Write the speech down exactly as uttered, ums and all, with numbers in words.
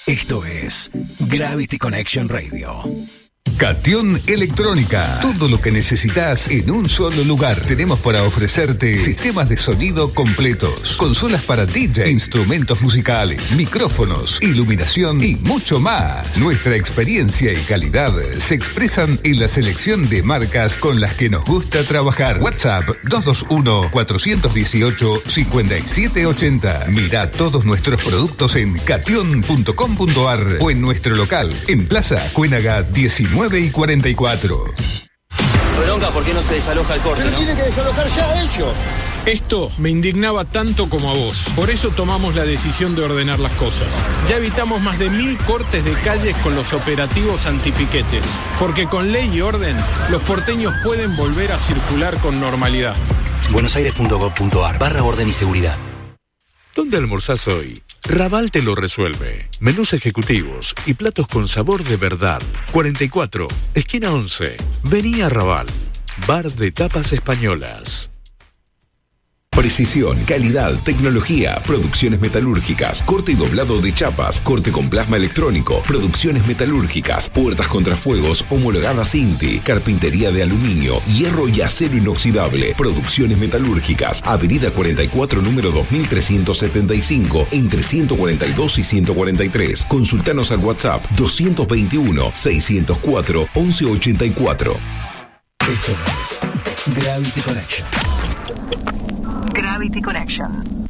Esto es Gravity Connection Radio. Catión Electrónica. Todo lo que necesitas en un solo lugar. Tenemos para ofrecerte sistemas de sonido completos, consolas para D J, instrumentos musicales, micrófonos, iluminación y mucho más. Nuestra experiencia y calidad se expresan en la selección de marcas con las que nos gusta trabajar. WhatsApp dos dos uno, cuatro uno ocho, cinco siete ocho cero. Mira todos nuestros productos en catión punto com punto ar o en nuestro local en Plaza Cuénaga diecinueve y cuarenta y cuatro. Bronca, ¿por qué no se desaloja el corte, Pero no? tienen que desalojar ya ellos. Esto me indignaba tanto como a vos. Por eso tomamos la decisión de ordenar las cosas. Ya evitamos más de mil cortes de calles con los operativos antipiquetes. Porque con ley y orden, los porteños pueden volver a circular con normalidad. buenosaires punto gov punto ar barra orden y seguridad. ¿Dónde almorzás hoy? Raval te lo resuelve. Menús ejecutivos y platos con sabor de verdad. cuarenta y cuatro, esquina once. Vení a Raval. Bar de tapas españolas. Precisión, calidad, tecnología, producciones metalúrgicas, corte y doblado de chapas, corte con plasma electrónico, producciones metalúrgicas, puertas contrafuegos homologadas Inti, carpintería de aluminio, hierro y acero inoxidable, producciones metalúrgicas, avenida cuarenta y cuatro, número dos mil trescientos setenta y cinco, entre ciento cuarenta y dos y ciento cuarenta y tres. Consultanos al WhatsApp doscientos veintiuno, seiscientos cuatro, once ochenta y cuatro. Esto es Gravity Connection. Gravity Connection.